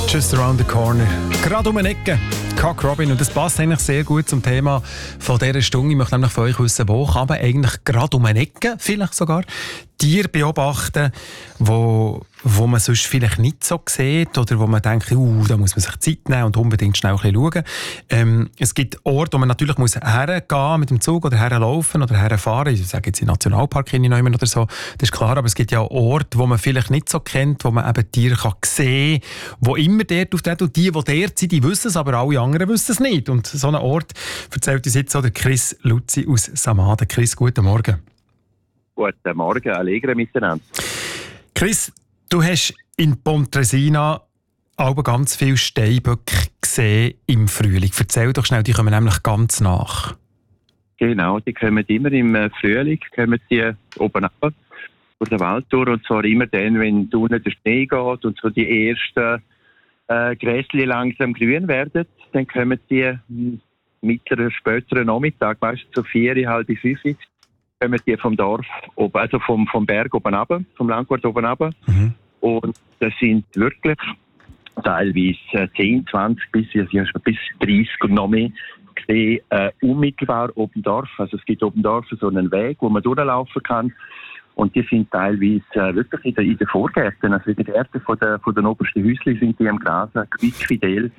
Just Around the Corner. Gerade um eine Ecke. Cock Robin. Und das passt eigentlich sehr gut zum Thema von dieser Stunde. Ich möchte nämlich von euch wissen, wo kann man eigentlich gerade um eine Ecke, vielleicht sogar, Tiere beobachten, wo man sonst vielleicht nicht so sieht oder wo man denkt, da muss man sich Zeit nehmen und unbedingt schnell ein bisschen schauen. Es gibt Orte, wo man natürlich hergehen mit dem Zug oder herlaufen oder herfahren. Ich sage jetzt in Nationalpark oder so, das ist klar, aber es gibt ja auch Orte, wo man vielleicht nicht so kennt, wo man eben Tiere sehen kann, wo immer dort auftreten. Und die dort sind, die wissen es, aber alle anderen wissen es nicht. Und so einen Ort erzählt uns jetzt so der Chris Luzzi aus Samaden. Chris, guten Morgen. Guten Morgen, Allegre miteinander. Chris, du hast in Pontresina aber ganz viele Steinböcke gesehen im Frühling. Erzähl doch schnell, die kommen nämlich ganz nach. Genau, die kommen immer im Frühling, kommen die oben runter vor der Waldtour. Und zwar immer dann, wenn unten der Schnee geht und so die ersten Gräschen langsam grün werden, dann kommen die mittleren, späteren Nachmittag, weißt du, so 4, halb 5, kommen die vom Dorf oben, also vom Berg oben runter, vom Landgut oben runter. Mhm. Und das sind wirklich teilweise 10, 20 bis 30 und noch mehr gesehen, unmittelbar oben Dorf. Also es gibt oben Dorf so einen Weg, wo man durchlaufen kann. Und die sind teilweise wirklich in den Vorgärten, also in den Gärten von den obersten Häuschen sind die am Grasen, quietschfidel.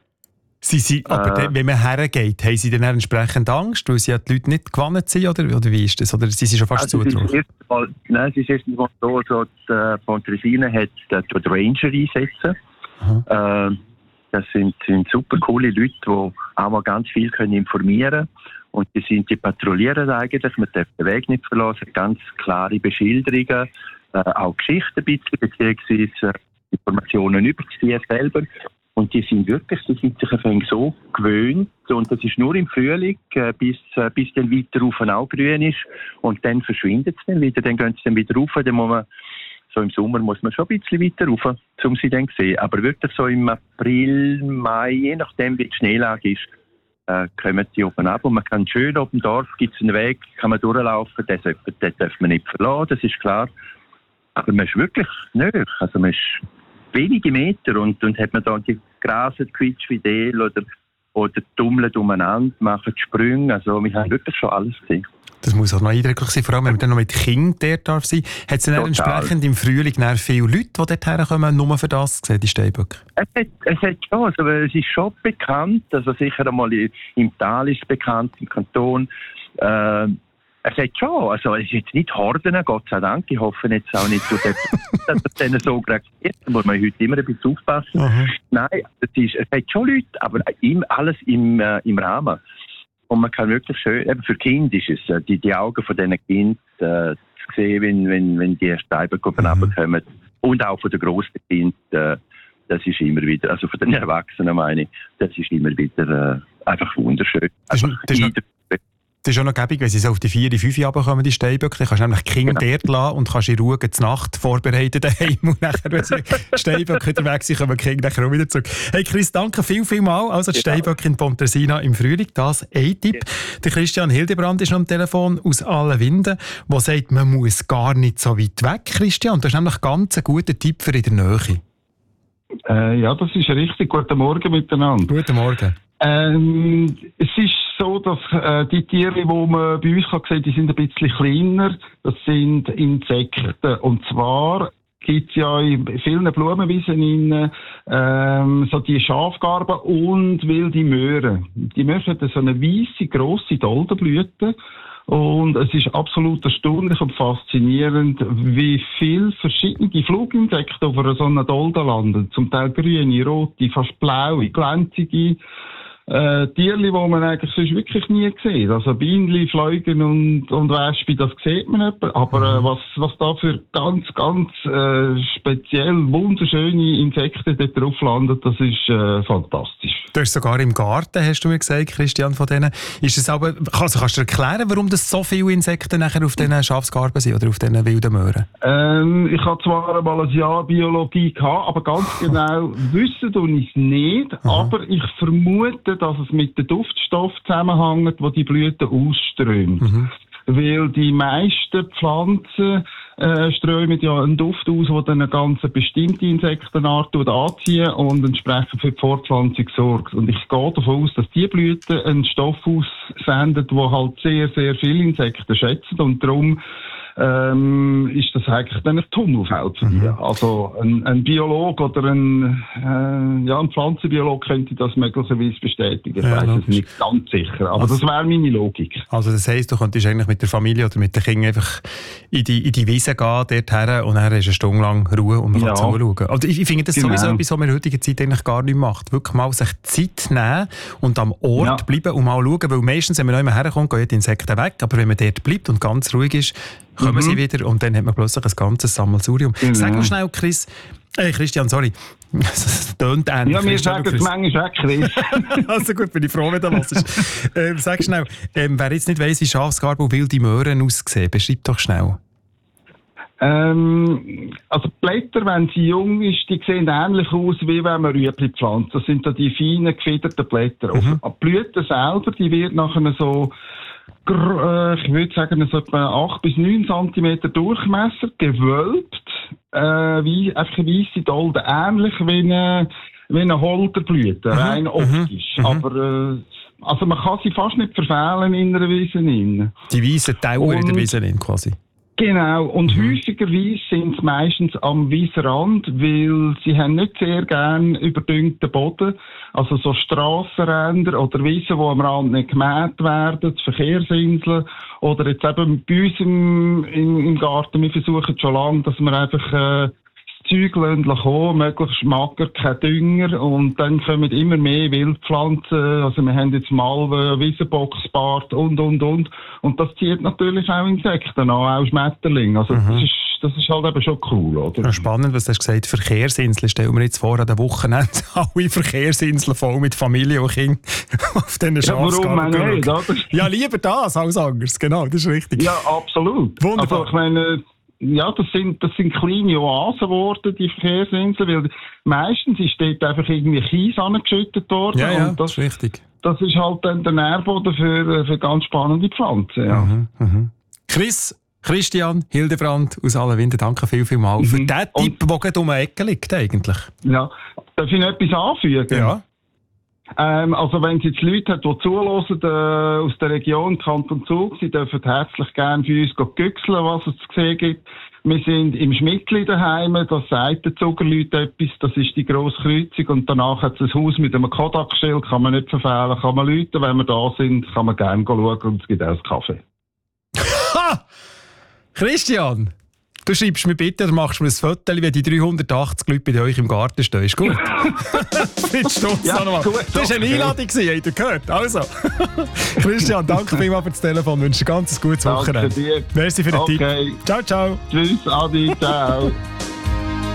Aber wenn man hergeht, haben Sie dann entsprechend Angst, weil Sie ja die Leute nicht gewandt sind, oder wie ist das? Oder sind Sie schon fast zugetraut? Nein, es ist erstens mal so, die Pontresina hat die Ranger einsetzen. Das sind super coole Leute, die auch mal ganz viel informieren können. Und die patrouillieren eigentlich, man darf den Weg nicht verlassen, ganz klare Beschilderungen, auch Geschichten ein bisschen, beziehungsweise Informationen über die Tiere selber. Und die sind sich so gewöhnt, und das ist nur im Frühling, bis dann weiter rauf auch grün ist, und dann verschwindet es dann wieder, dann gehen sie dann wieder rauf, dann muss man, so im Sommer muss man schon ein bisschen weiter rauf, um sie dann zu sehen. Aber wirklich so im April, Mai, je nachdem wie die Schneelage ist, kommen die oben ab, und man kann schön oben im Dorf, gibt es einen Weg, kann man durchlaufen, den darf man nicht verlassen, das ist klar. Aber man ist wirklich näher, also man ist wenige Meter, und hat man da die Grasen, quietschfidel oder tummeln umeinander, machen Sprünge, also wir haben wirklich schon alles gesehen. Das muss auch noch eindrücklich sein, vor allem wenn man dann noch mit Kindern dort darf sein. Hat es dann entsprechend im Frühling viele Leute, die dort herkommen, nur für das zu sehen, die Steinböcke? Es hat schon, also es ist schon bekannt, also sicher einmal im Tal ist es bekannt, im Kanton. Es hat schon, also es ist jetzt nicht Horden, Gott sei Dank, ich hoffe jetzt auch nicht, dass es denen so gerade geht, da muss man heute immer ein bisschen aufpassen. Mhm. Nein, es hat schon Leute, aber alles im Rahmen. Und man kann wirklich schön, eben für Kinder ist es, die Augen von diesen Kindern zu sehen, wenn die Steinböcke runterkommen. Und auch von den grossen Kindern, das ist immer wieder, also von den Erwachsenen meine ich, das ist immer wieder einfach wunderschön. Das ist auch noch gäbig, wenn sie so auf die 4, 5 runterkommen, die Steinböcke. Dann kannst du nämlich die Kinder dort lassen und kannst in Ruhe die Nacht vorbereiten daheim. Und nachher, wenn die Steinböcke wieder weg sind, kommen die Kinder nachher auch wieder zurück. Hey Chris, danke viel mal. Also die Steinböcke in Pontresina im Frühling, das ein Tipp. Der Christian Hildebrand ist noch am Telefon aus Allenwinden, der sagt, man muss gar nicht so weit weg, Christian. Das ist nämlich ganz ein guter Tipp für in der Nähe. Ja, das ist richtig. Guten Morgen miteinander. Guten Morgen. Es ist so, dass die Tiere, die man bei uns sehen kann, die sind ein bisschen kleiner. Das sind Insekten. Und zwar gibt es ja in vielen Blumenwiesen so die Schafgarben und wilde Möhren. Die Möhren haben so eine weisse, grosse Doldenblüte. Und es ist absolut erstaunlich und faszinierend, wie viele verschiedene Fluginsekten auf einer so einer Dolde landen. Zum Teil grüne, rote, fast blaue, glänzige Tierli, die man eigentlich sonst wirklich nie sieht. Also Bienen, Fliegen und Wespen, das sieht man nicht. Aber was da für ganz speziell wunderschöne Insekten dort drauf landen, das ist fantastisch. Du hast sogar im Garten, hast du mir gesagt, Christian, von denen. Ist es aber, kannst du erklären, warum das so viele Insekten nachher auf diesen Schafsgarben sind oder auf diesen wilden Möhren? Ich hatte zwar einmal ein Jahr Biologie gehabt, aber ganz genau wissen tue ich es nicht. Aha. Aber ich vermute, dass es mit den Duftstoffen zusammenhängt, die Blüten ausströmt. Mhm. weil die meisten Pflanzen strömen ja einen Duft aus, der dann eine ganz bestimmte Insektenart anziehen und entsprechend für die Fortpflanzung sorgt. Und ich gehe davon aus, dass die Blüten einen Stoff aussendet, der halt sehr, sehr viele Insekten schätzen und darum ist das eigentlich dann ein Tunnelfeld für die. Also ein Biologe oder ein Pflanzenbiologe könnte das möglicherweise bestätigen. Ich weiss es nicht ganz sicher, aber das wäre meine Logik. Also das heisst, du könntest eigentlich mit der Familie oder mit den Kindern einfach in die Wiese gehen, dorthin, und dann hast du eine Stunde lang Ruhe und man kann zuschauen. Also ich finde das sowieso etwas, was man in der heutigen Zeit eigentlich gar nicht macht. Wirklich mal sich Zeit nehmen und am Ort bleiben und mal schauen, weil meistens, wenn man noch immer herkommt, gehen die Insekten weg, aber wenn man dort bleibt und ganz ruhig ist, kommen sie wieder und dann hat man plötzlich ein ganzes Sammelsurium. Sag mal schnell, Christian, sorry. Das tönt ähnlich. Ja, wir sagen es manchmal auch, Chris. Also gut, bin ich froh, wenn du was ist. Sag schnell, wer jetzt nicht weiss, wie Schafsgarbe und wilde Möhren aussehen, beschreib doch schnell. Also die Blätter, wenn sie jung ist, die sehen ähnlich aus, wie wenn man Rüebli pflanzt. Das sind da die feinen, gefiederten Blätter. Die Blüte selber, die wird nachher so, ich würde sagen, so etwa 8 bis 9 cm Durchmesser, gewölbt, wie einfach eine weisse Dolde, ähnlich wie eine Holderblüte, rein optisch. Aber also man kann sie fast nicht verfehlen in einer Wiese. Die weißen Tauer in der Wiese quasi. Genau, und häufigerweise sind sie meistens am Wiesrand, weil sie haben nicht sehr gern überdüngten Boden, also so Strassenränder oder Wiesen, die am Rand nicht gemäht werden, Verkehrsinseln, oder jetzt eben bei uns im Garten, wir versuchen schon lange, dass wir einfach Zeug kommen, möglichst mager, kein Dünger, und dann kommen immer mehr Wildpflanzen, also wir haben jetzt Malven, Wiesenboxbart und das zieht natürlich auch Insekten an, auch Schmetterlinge, also das ist halt eben schon cool, oder? Ja, spannend, was du hast gesagt, Verkehrsinseln. Stellen wir jetzt vor, an den Wochenende alle Verkehrsinseln voll mit Familie und Kindern auf diesen Schafsgarten. Warum nicht, oder? Ja, lieber das als anders, genau, das ist richtig. Ja, absolut. Wunderbar. Also ich meine, ja, das sind kleine Oasen geworden, die Verkehrsinseln, weil meistens ist dort einfach irgendwie Kies angeschüttet worden. Ja, und das ist richtig. Das ist halt dann der Nährboden für ganz spannende Pflanzen, ja. Christian, Hildebrand aus Alenwinden, danke vielmals für diesen Tipp, der gerade um die Ecke liegt eigentlich. Ja, darf ich noch etwas anfügen? Ja. Also wenn es jetzt Leute hat, die zuhören aus der Region Kanton Zug, sie dürfen herzlich gerne für uns güchseln, was es zu sehen gibt. Wir sind im Schmidtli daheim, das sagt den Zugerleuten etwas, das ist die grosse Kreuzung, und danach hat es ein Haus mit einem Kodak-Schild, kann man nicht verfehlen, kann man läuten, wenn wir da sind, kann man gerne schauen und es gibt auch einen Kaffee. Ha! Christian, du schreibst mir bitte, du machst mir ein Foto, wie die 380 Leute bei euch im Garten stehen. Ist gut? Ja, gut, das war eine Einladung, habt ihr gehört? Also, Christian, danke vielmals für das Telefon. Ich wünsche ein ganz gutes Wochenende. Danke dir. Merci für den Tipp. Ciao, ciao. Tschüss, Adi, ciao.